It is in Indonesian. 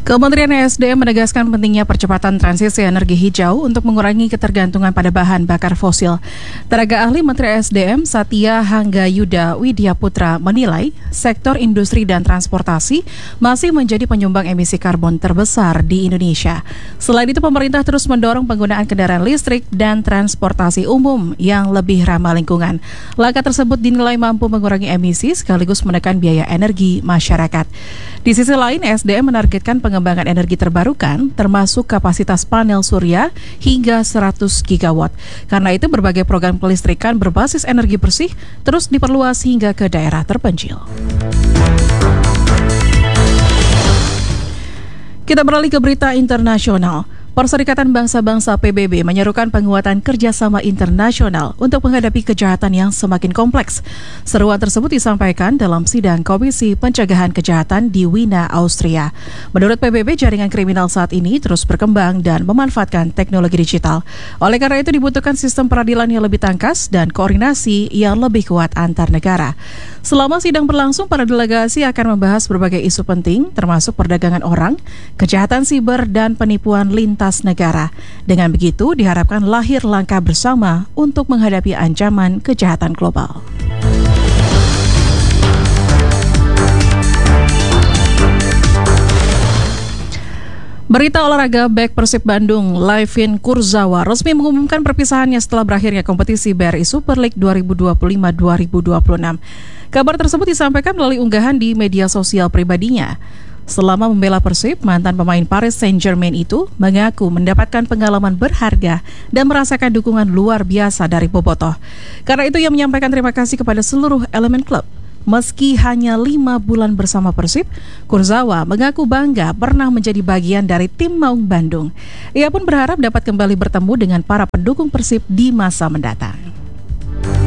Kementerian ESDM menegaskan pentingnya percepatan transisi energi hijau untuk mengurangi ketergantungan pada bahan bakar fosil. Tenaga ahli Menteri ESDM Satya Hanggayuda Widya Putra menilai sektor industri dan transportasi masih menjadi penyumbang emisi karbon terbesar di Indonesia. Selain itu, pemerintah terus mendorong penggunaan kendaraan listrik dan transportasi umum yang lebih ramah lingkungan. Langkah tersebut dinilai mampu mengurangi emisi sekaligus menekan biaya energi masyarakat. Di sisi lain, ESDM menargetkan pengembangan energi terbarukan termasuk kapasitas panel surya hingga 100 gigawatt. Karena itu berbagai program kelistrikan berbasis energi bersih terus diperluas hingga ke daerah terpencil. Kita beralih ke berita internasional. Perserikatan Bangsa-Bangsa PBB menyerukan penguatan kerjasama internasional untuk menghadapi kejahatan yang semakin kompleks. Seruan tersebut disampaikan dalam sidang Komisi Pencegahan Kejahatan di Wina, Austria. Menurut PBB, jaringan kriminal saat ini terus berkembang dan memanfaatkan teknologi digital. Oleh karena itu dibutuhkan sistem peradilan yang lebih tangkas dan koordinasi yang lebih kuat antar negara. Selama sidang berlangsung, para delegasi akan membahas berbagai isu penting termasuk perdagangan orang, kejahatan siber, dan penipuan lintas negara. Dengan begitu, diharapkan lahir langkah bersama untuk menghadapi ancaman kejahatan global. Berita olahraga, bek Persib Bandung, Layvin Kurzawa resmi mengumumkan perpisahannya setelah berakhirnya kompetisi BRI Super League 2025-2026. Kabar tersebut disampaikan melalui unggahan di media sosial pribadinya. Selama membela Persib, mantan pemain Paris Saint-Germain itu mengaku mendapatkan pengalaman berharga dan merasakan dukungan luar biasa dari bobotoh. Karena itu ia menyampaikan terima kasih kepada seluruh elemen klub. Meski hanya 5 bulan bersama Persib, Kurzawa mengaku bangga pernah menjadi bagian dari tim Maung Bandung. Ia pun berharap dapat kembali bertemu dengan para pendukung Persib di masa mendatang.